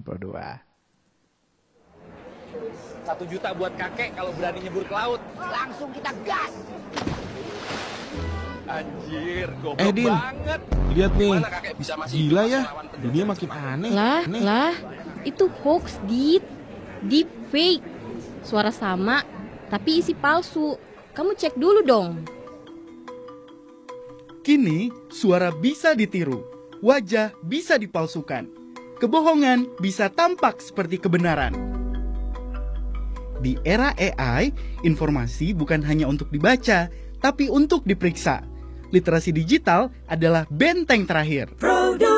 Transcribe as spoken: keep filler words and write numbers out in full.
puluh dua. Satu juta buat kakek kalau berani nyebur ke laut. Langsung kita gas. Anjir, goblok Eh, Din. banget. Lihat nih, Gimana kakek bisa masih gila hidup ya, melawan penjajah dunia Jepang? makin aneh. Lah, aneh. lah, itu hoax, Dit. Deep fake. Suara sama, tapi isi palsu. Kamu cek dulu dong. Kini, suara bisa ditiru, wajah bisa dipalsukan, kebohongan bisa tampak seperti kebenaran. Di era A I, informasi bukan hanya untuk dibaca, tapi untuk diperiksa. Literasi digital adalah benteng terakhir.